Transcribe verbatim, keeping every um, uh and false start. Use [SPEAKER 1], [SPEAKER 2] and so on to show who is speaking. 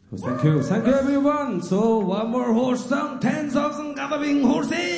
[SPEAKER 1] Thank you. Thank you, everyone. So one more horse song, ten thousand gathering horses.